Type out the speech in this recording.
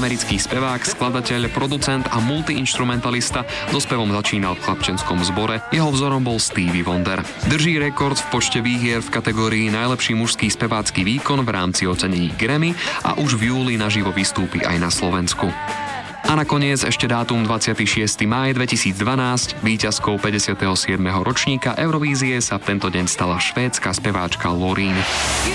americký spevák, skladateľ, producent a multiinstrumentalista, so spevom začínal v chlapčenskom zbore. Jeho vzorom bol Stevie Wonder. Drží rekord v počte výhier v kategórii najlepší mužský spevácky výkon v rámci ocenení Grammy a už v júli naživo vystúpi aj na Slovensku. A nakoniec ešte dátum 26. máj 2012, víťazkou 57. ročníka Eurovízie sa v tento deň stala švédska speváčka Loreen.